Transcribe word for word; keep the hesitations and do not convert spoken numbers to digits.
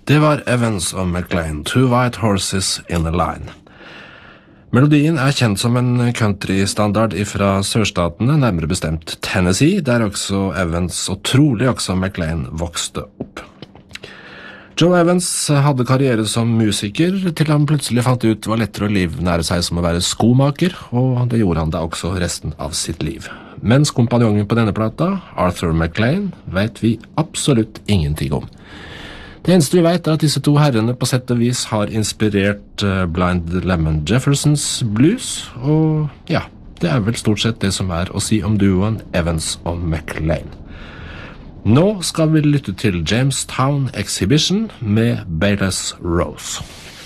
Det var Evans og McLean, Two White Horses in a Line. Melodien er kjent som en countrystandard fra sørstatene, nærmere bestemt Tennessee, der også Evans og trolig også McLean vokste opp. Joe Evans hadde karriere som musiker, til han plutselig fant ut det var lettere å livnære seg som å være skomaker, og det gjorde han da også resten av sitt liv. Mens kompanjongen på denne plata, Arthur McLean, vet vi absolutt ingenting om. Det eneste vi vet er at disse to herrene på sett og vis har inspirert Blind Lemon Jeffersons blues, og ja, det er vel stort sett det som er å si om duoen Evans og McLean. Nå skal vi lytte til Jamestown Exhibition med Bayless Rose.